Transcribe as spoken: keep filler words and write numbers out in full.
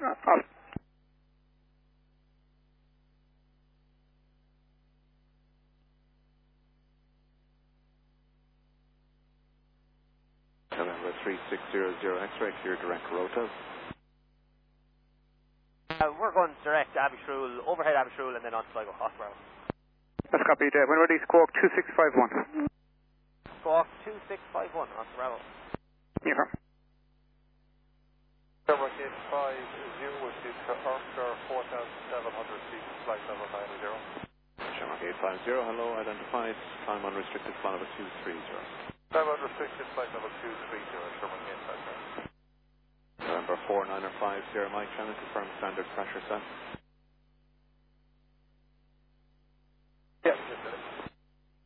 Uh, November three six zero zero X-ray, clear direct rotas. Uh, we're going direct Abbeyshrew, overhead Abbeyshrew, and then on Sligo, Hospital. That's copied. Uh, when ready, squawk two six five one. Squawk two six five one on Bravo. Yeah. November eight five zero with the Oscar four thousand seven hundred feet, flight level nine zero. Shamrock eight five zero, hello, identified, climb unrestricted, flight level two three zero. Climb unrestricted, flight level two three zero, Sherman eight five zero. November four nine five zero, Mike, channel confirm standard pressure set.